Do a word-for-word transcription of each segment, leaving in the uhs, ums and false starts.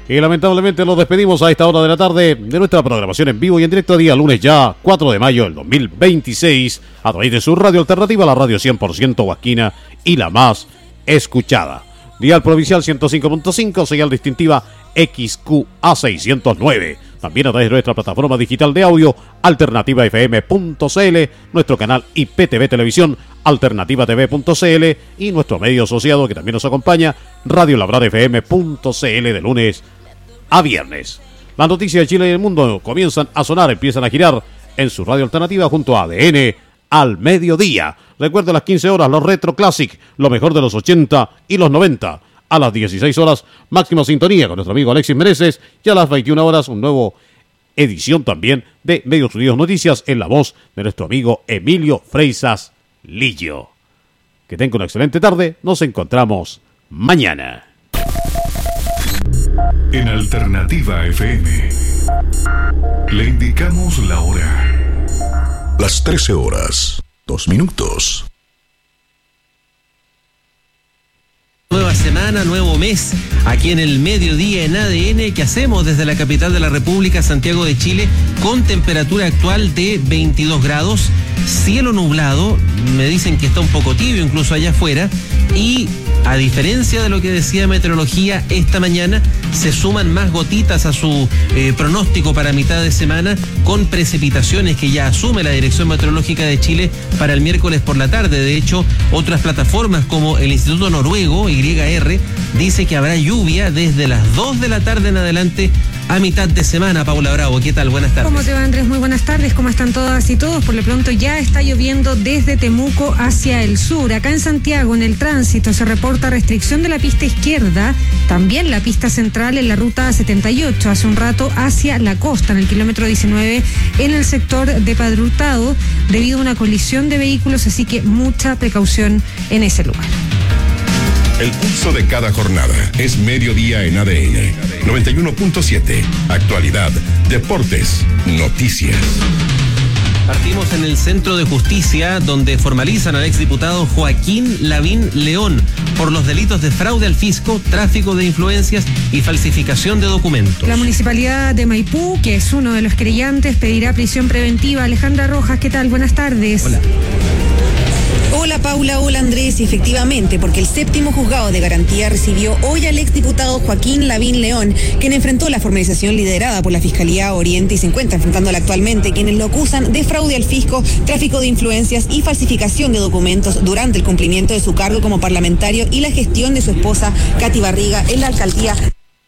Y lamentablemente nos despedimos a esta hora de la tarde de nuestra programación en vivo y en directo día lunes ya cuatro de mayo del dos mil veintiséis a través de su radio alternativa, la radio cien por ciento huasquina y la más escuchada. Dial provincial ciento cinco punto cinco, señal distintiva X Q A seiscientos nueve. También a través de nuestra plataforma digital de audio alternativa f m punto c l, nuestro canal I P T V Televisión alternativa t v punto c l y nuestro medio asociado que también nos acompaña, Radio Labrar F M punto c l de lunes a viernes. Las noticias de Chile y el mundo comienzan a sonar, empiezan a girar en su radio alternativa junto a A D N al mediodía. Recuerda a las quince horas los Retro Classic, lo mejor de los ochenta y los noventa. A las dieciséis horas, máxima sintonía con nuestro amigo Alexis Mereces. Y a las veintiuna horas, un nuevo edición también de Medios Unidos Noticias en la voz de nuestro amigo Emilio Freisas Lillo. Que tenga una excelente tarde. Nos encontramos mañana. En Alternativa F M le indicamos la hora. Las trece horas, dos minutos. Nueva semana, nuevo mes, aquí en el mediodía en A D N, que hacemos desde la capital de la República, Santiago de Chile, con temperatura actual de veintidós grados, cielo nublado, me dicen que está un poco tibio incluso allá afuera, y a diferencia de lo que decía meteorología, esta mañana se suman más gotitas a su eh, pronóstico para mitad de semana, con precipitaciones que ya asume la Dirección Meteorológica de Chile para el miércoles por la tarde. De hecho, otras plataformas como el Instituto Noruego, Y R, dice que habrá lluvia desde las dos de la tarde en adelante a mitad de semana. Paula Bravo, ¿qué tal? Buenas tardes. ¿Cómo te va, Andrés? Muy buenas tardes. ¿Cómo están todas y todos? Por lo pronto ya está lloviendo desde Temuco hacia el sur. Acá en Santiago, en el tránsito, se reporta restricción de la pista izquierda, también la pista central en la ruta setenta y ocho, hace un rato hacia la costa, en el kilómetro diecinueve, en el sector de Padre Hurtado, debido a una colisión de vehículos, así que mucha precaución en ese lugar. El pulso de cada jornada es mediodía en A D N. noventa y uno punto siete. Actualidad, deportes, noticias. Partimos en el Centro de Justicia, donde formalizan al exdiputado Joaquín Lavín León por los delitos de fraude al fisco, tráfico de influencias y falsificación de documentos. La Municipalidad de Maipú, que es uno de los querellantes, pedirá prisión preventiva. Alejandra Rojas, ¿qué tal? Buenas tardes. Hola. Hola Paula, hola Andrés, efectivamente, porque el séptimo juzgado de garantía recibió hoy al exdiputado Joaquín Lavín León, quien enfrentó la formalización liderada por la Fiscalía Oriente y se encuentra enfrentándola actualmente, quienes lo acusan de fraude al fisco, tráfico de influencias y falsificación de documentos durante el cumplimiento de su cargo como parlamentario y la gestión de su esposa Katy Barriga en la alcaldía.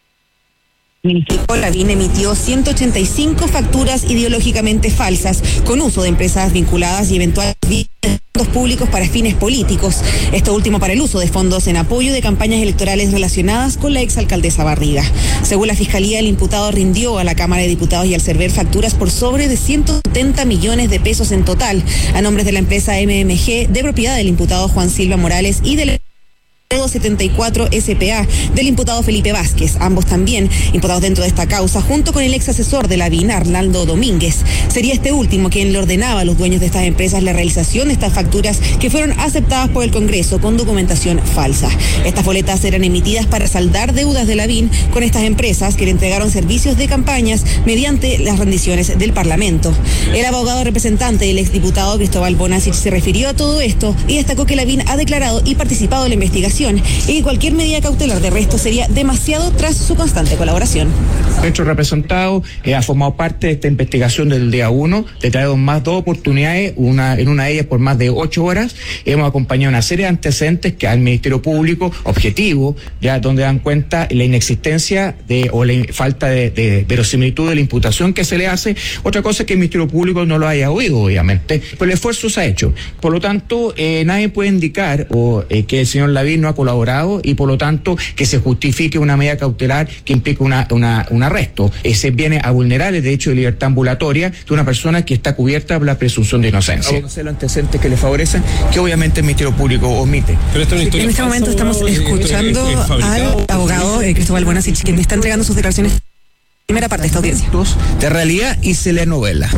Lavín emitió ciento ochenta y cinco facturas ideológicamente falsas con uso de empresas vinculadas y eventuales fondos públicos para fines políticos. Esto último para el uso de fondos en apoyo de campañas electorales relacionadas con la exalcaldesa Barriga. Según la Fiscalía, el imputado rindió a la Cámara de Diputados y al Cerver facturas por sobre de ciento setenta millones de pesos en total a nombres de la empresa M M G, de propiedad del imputado Juan Silva Morales y del setenta y cuatro S P A del imputado Felipe Vázquez, ambos también imputados dentro de esta causa, junto con el ex asesor de Lavín, Arnaldo Domínguez. Sería este último quien le ordenaba a los dueños de estas empresas la realización de estas facturas que fueron aceptadas por el Congreso con documentación falsa. Estas boletas eran emitidas para saldar deudas de Lavín con estas empresas que le entregaron servicios de campañas mediante las rendiciones del Parlamento. El abogado representante del exdiputado Cristóbal Bonasich se refirió a todo esto y destacó que Lavín ha declarado y participado en la investigación y que cualquier medida cautelar de arresto sería demasiado tras su constante colaboración. Nuestro representado eh, ha formado parte de esta investigación del día uno, le traemos más dos oportunidades, una, en una de ellas por más de ocho horas, hemos acompañado una serie de antecedentes que al Ministerio Público, objetivo, ya donde dan cuenta la inexistencia de o la falta de, de verosimilitud de la imputación que se le hace. Otra cosa es que el Ministerio Público no lo haya oído, obviamente, pero el esfuerzo se ha hecho. Por lo tanto, eh, nadie puede indicar o eh, que el señor Lavín no ha colaborado y por lo tanto que se justifique una medida cautelar que implique una, una, un arresto. Ese viene a vulnerar el derecho de libertad ambulatoria de una persona que está cubierta por la presunción de inocencia. No sé los antecedentes que le favorecen, que obviamente el Ministerio Público omite. Pero esto es en este momento estamos escuchando al abogado eh, Cristóbal Bonasich, quien está entregando sus declaraciones. Primera parte de esta audiencia. De realidad y se le novela.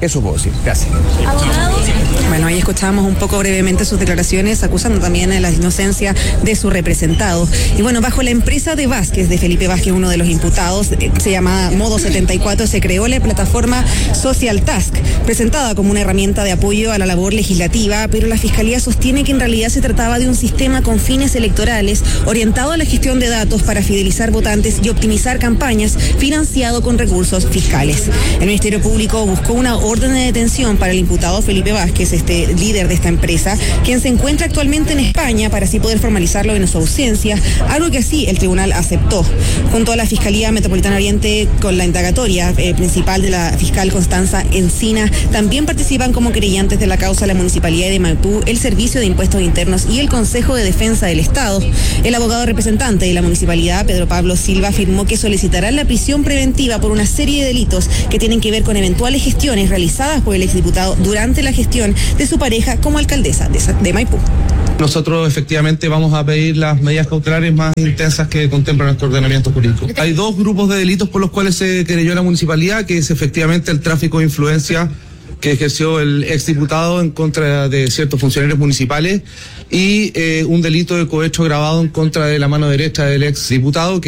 Eso puedo decir. Gracias. Bueno, ahí escuchábamos un poco brevemente sus declaraciones, acusando también a la inocencia de su representado. Y bueno, bajo la empresa de Vázquez, de Felipe Vázquez, uno de los imputados, se llama Modo setenta y cuatro, se creó la plataforma Social Task, presentada como una herramienta de apoyo a la labor legislativa, pero la Fiscalía sostiene que en realidad se trataba de un sistema con fines electorales, orientado a la gestión de datos para fidelizar votantes y optimizar campañas, financiado con recursos fiscales. El Ministerio Público buscó una orden de detención para el imputado Felipe Vázquez, este líder de esta empresa, quien se encuentra actualmente en España, para así poder formalizarlo en su ausencia, algo que así el tribunal aceptó. Junto a la Fiscalía Metropolitana Oriente, con la indagatoria eh, principal de la fiscal Constanza Encina, también participan como querellantes de la causa la Municipalidad de Maipú, el Servicio de Impuestos Internos y el Consejo de Defensa del Estado. El abogado representante de la Municipalidad, Pedro Pablo Silva, afirmó que solicitará la prisión preventiva por una serie de delitos que tienen que ver con eventuales gestiones realizadas por el exdiputado durante la gestión de su pareja como alcaldesa de, de Maipú. Nosotros efectivamente vamos a pedir las medidas cautelares más intensas que contempla nuestro ordenamiento jurídico. Hay dos grupos de delitos por los cuales se querelló la municipalidad, que es efectivamente el tráfico de influencia que ejerció el exdiputado en contra de ciertos funcionarios municipales y eh, un delito de cohecho agravado en contra de la mano derecha del exdiputado.